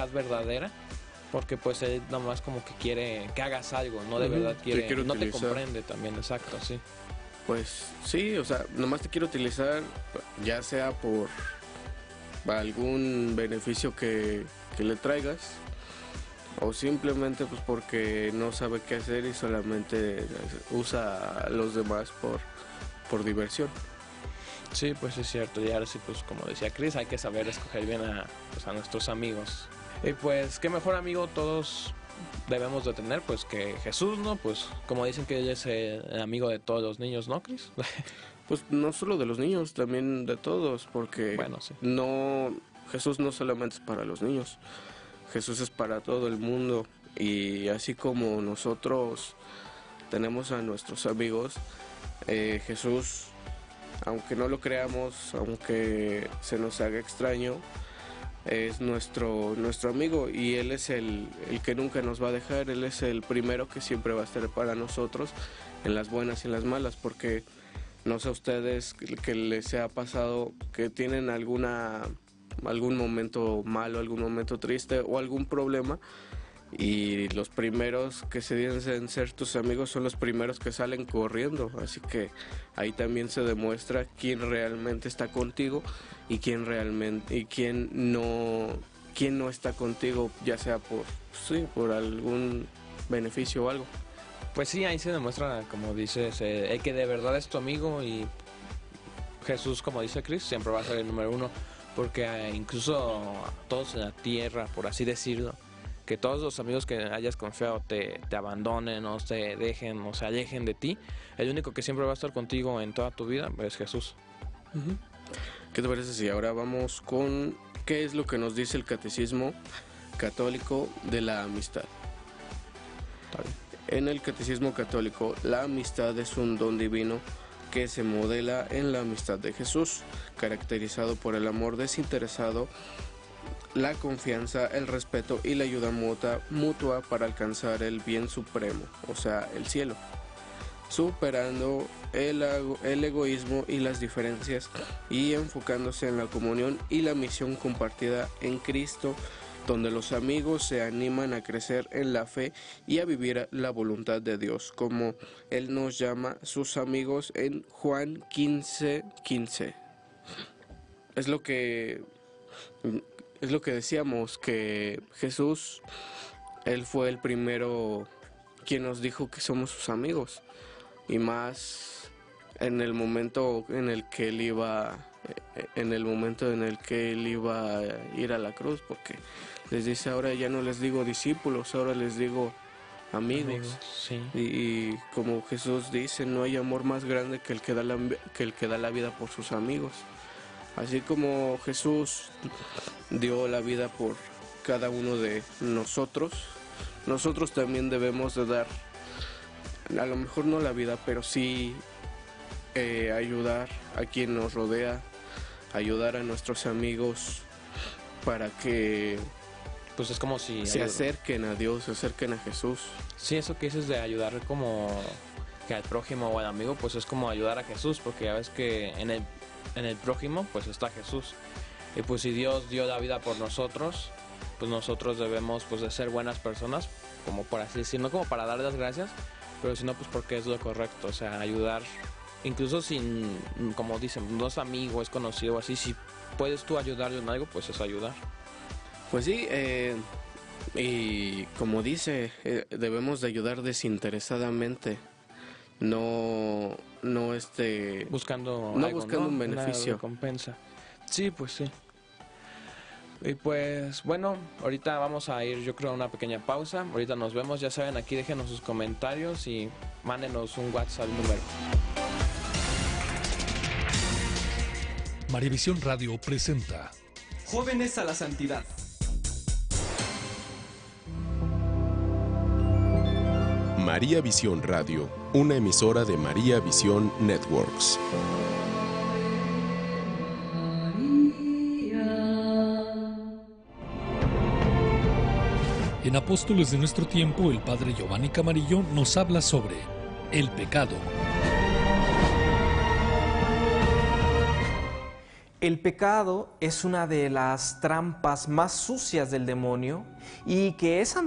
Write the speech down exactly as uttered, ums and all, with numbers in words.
amistad verdadera, porque pues él nomás como que quiere que hagas algo, no de Ujú, verdad te quiere, quiere no te utilizar. comprende también, exacto, sí. Pues sí, o sea, nomás te quiero utilizar, ya sea por algún beneficio que, que le traigas, o simplemente pues porque no sabe qué hacer y solamente usa a los demás por, por diversión. Sí, pues es cierto, y ahora sí, pues como decía Chris, hay que saber escoger bien a, pues, a nuestros amigos. Y pues, ¿qué mejor amigo todos debemos de tener? Pues que Jesús, ¿no? Pues como dicen que él es el amigo de todos los niños, ¿no, Chris? Pues no solo de los niños, también de todos, porque Bueno, sí. no, Jesús no solamente es para los niños, Jesús es para todo el mundo, y así como nosotros tenemos a nuestros amigos, eh, Jesús, aunque no lo creamos, aunque se nos haga extraño, es nuestro, nuestro amigo, y Él es el, el que nunca nos va a dejar. Él es el primero que siempre va a estar para nosotros en las buenas y en las malas, porque no sé a ustedes que les ha pasado que tienen alguna algún momento malo, algún momento triste o algún problema, y los primeros que se dicen ser tus amigos son los primeros que salen corriendo. Así que ahí también se demuestra quién realmente está contigo y quién realmente y quién no quién no está contigo, ya sea por sí, por algún beneficio o algo. Pues sí, ahí se demuestra, como dices, eh, el que de verdad es tu amigo, y Jesús, como dice Chris, siempre va a ser el número uno, porque eh, incluso todos en la tierra, por así decirlo, que todos los amigos que hayas confiado te, te abandonen o te dejen o se alejen de ti, el único que siempre va a estar contigo en toda tu vida es Jesús. Uh-huh. ¿Qué te parece si ahora vamos con qué es lo que nos dice el Catecismo Católico de la amistad? En el Catecismo Católico, la amistad es un don divino que se modela en la amistad de Jesús, caracterizado por el amor desinteresado, la confianza, el respeto y la ayuda mutua, mutua para alcanzar el bien supremo, o sea, el cielo, superando el, el egoísmo y las diferencias y enfocándose en la comunión y la misión compartida en Cristo, donde los amigos se animan a crecer en la fe y a vivir la voluntad de Dios, como Él nos llama sus amigos en Juan quince quince. Es lo que es lo que decíamos, que Jesús, Él fue el primero quien nos dijo que somos sus amigos, y más en el momento en el que Él iba en el momento en el que Él iba a ir a la cruz, porque les dice: ahora ya no les digo discípulos, ahora les digo amigos. Amigos, sí. y, y como Jesús dice, no hay amor más grande que el que da la, que el que da la vida por sus amigos. Así como Jesús dio la vida por cada uno de nosotros, nosotros también debemos de dar, a lo mejor no la vida, pero sí eh, ayudar a quien nos rodea, ayudar a nuestros amigos para que pues es como si se ayud... acerquen a Dios, se acerquen a Jesús. Sí, eso que dices de ayudar como que al prójimo o al amigo, pues es como ayudar a Jesús, porque ya ves que en el, en el prójimo pues está Jesús, y pues si Dios dio la vida por nosotros, pues nosotros debemos pues de ser buenas personas, como por así decir, no como para dar las gracias, pero sino pues porque es lo correcto, o sea, ayudar, incluso sin, como dicen, no es amigo, es conocido, así, si puedes tú ayudarle en algo, pues es ayudar. Pues sí, eh, y como dice, eh, debemos de ayudar desinteresadamente, no, no este, buscando, no algo, buscando ¿no? un beneficio. Una recompensa. Sí, pues sí. Y pues bueno, ahorita vamos a ir, yo creo, a una pequeña pausa. Ahorita nos vemos, ya saben, aquí déjenos sus comentarios y mándenos un WhatsApp al número. Mariavisión Radio presenta Jóvenes a la Santidad. María Visión Radio, una emisora de María Visión Networks. En Apóstoles de nuestro tiempo, el padre Giovanni Camarillo nos habla sobre el pecado. El pecado es una de las trampas más sucias del demonio y que es